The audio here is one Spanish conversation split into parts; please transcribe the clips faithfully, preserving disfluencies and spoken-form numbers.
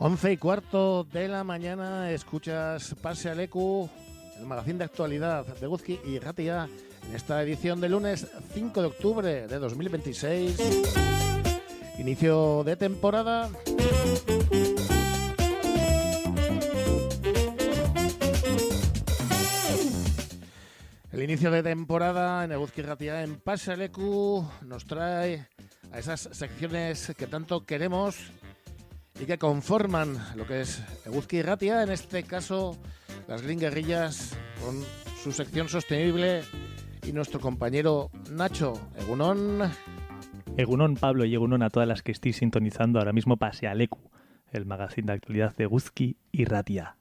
Once y cuarto de la mañana, escuchas Pase al Leku, el magazín de actualidad de Eguzki Irratia, en esta edición de lunes cinco de octubre de dos mil veintiséis. Inicio de temporada. El inicio de temporada en Eguzki Irratia en Pase al Leku nos trae a esas secciones que tanto queremos y que conforman lo que es Eguzki Irratia, en este caso las Green Guerrillas con su sección sostenible, y nuestro compañero Nacho. Egunon. Egunon, Pablo, y egunon a todas las que estéis sintonizando ahora mismo Pase al Leku, el magazín de actualidad de Eguzki Irratia.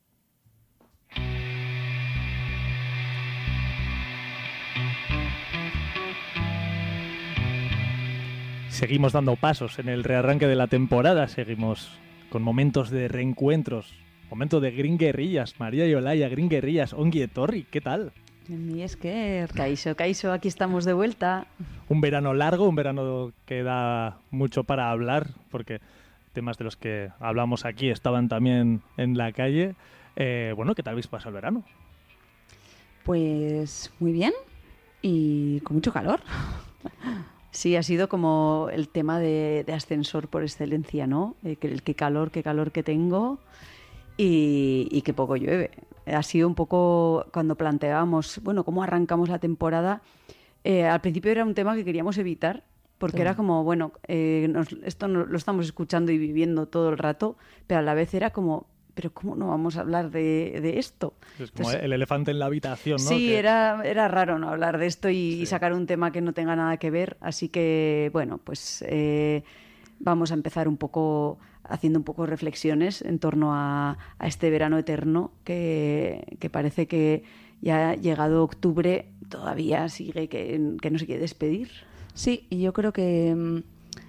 Seguimos dando pasos en el rearranque de la temporada, seguimos con momentos de reencuentros, momento de Green Guerrillas. María y Olaya, Green Guerrillas, ongi etorri, ¿qué tal? Mi esker, Kaixo, Kaixo, aquí estamos de vuelta. Un verano largo, un verano que da mucho para hablar, porque temas de los que hablamos aquí estaban también en la calle. Eh, bueno, ¿qué tal habéis pasado el verano? Pues muy bien y con mucho calor. Sí, ha sido como el tema de, de ascensor por excelencia, ¿no? Eh, que, el qué calor, qué calor que tengo y, y qué poco llueve. Ha sido un poco cuando planteábamos, bueno, cómo arrancamos la temporada. Eh, al principio era un tema que queríamos evitar, porque sí. Era como, bueno, eh, nos, esto no, lo estamos escuchando y viviendo todo el rato, pero a la vez era como, pero ¿cómo no vamos a hablar de, de esto? Es como Entonces, el elefante en la habitación, ¿no? Sí, que... era, era raro no hablar de esto y, sí. y sacar un tema que no tenga nada que ver, así que, bueno, pues eh, vamos a empezar un poco haciendo un poco reflexiones en torno a, a este verano eterno que, que parece que ya ha llegado octubre, todavía sigue que, que no se quiere despedir. Sí, y yo creo que,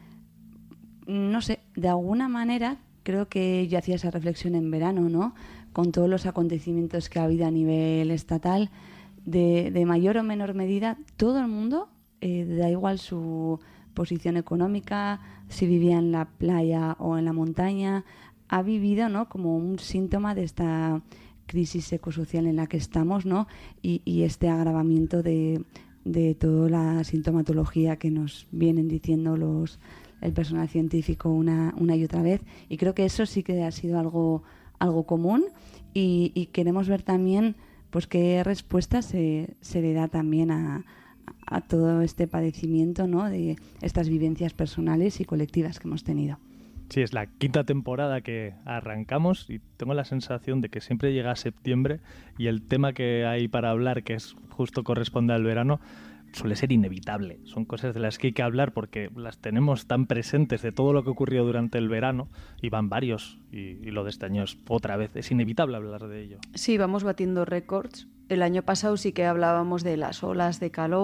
no sé, de alguna manera creo que yo hacía esa reflexión en verano, ¿no? Con todos los acontecimientos que ha habido a nivel estatal, de, de mayor o menor medida, todo el mundo, eh, da igual su posición económica, si vivía en la playa o en la montaña, ha vivido, ¿no?, como un síntoma de esta crisis ecosocial en la que estamos, ¿no? Y, y este agravamiento de, de toda la sintomatología que nos vienen diciendo los el personal científico una, una y otra vez, y creo que eso sí que ha sido algo, algo común y, y queremos ver también pues qué respuesta se, se le da también a, a todo este padecimiento, ¿no?, de estas vivencias personales y colectivas que hemos tenido. Sí, es la quinta temporada que arrancamos y tengo la sensación de que siempre llega septiembre y el tema que hay para hablar, que es justo corresponde al verano, suele ser inevitable. Son cosas de las que hay que hablar porque las tenemos tan presentes de todo lo que ocurrió durante el verano, y van varios, y, y lo de este año es otra vez, es inevitable hablar de ello. Sí, vamos batiendo récords. El año pasado sí que hablábamos de las olas de calor,